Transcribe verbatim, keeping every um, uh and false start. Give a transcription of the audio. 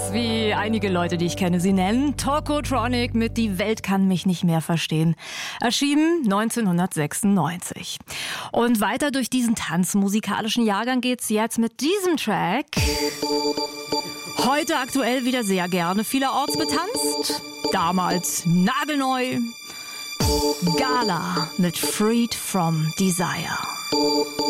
wie einige Leute, die ich kenne, sie nennen. Tokotronic mit Die Welt kann mich nicht mehr verstehen. Erschienen neunzehnhundertsechsundneunzig. Und weiter durch diesen tanzmusikalischen Jahrgang geht's jetzt mit diesem Track. Heute aktuell wieder sehr gerne vielerorts betanzt. Damals nagelneu. Gala mit Freed from Desire.